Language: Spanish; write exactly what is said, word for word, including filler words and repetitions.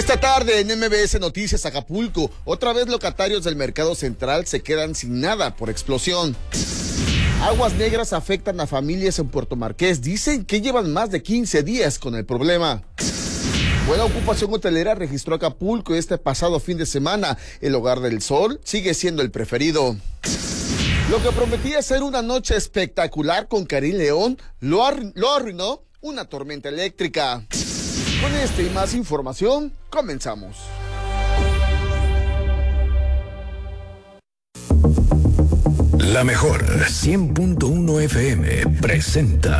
Esta tarde en M B S Noticias Acapulco, otra vez locatarios del Mercado Central se quedan sin nada por explosión. Aguas negras afectan a familias en Puerto Marqués. Dicen que llevan más de quince días con el problema. Buena ocupación hotelera registró Acapulco este pasado fin de semana. El Hogar del Sol sigue siendo el preferido. Lo que prometía ser una noche espectacular con Karim León lo, arru- lo arruinó una tormenta eléctrica. Con esta y más información, comenzamos. La mejor cien punto uno F M presenta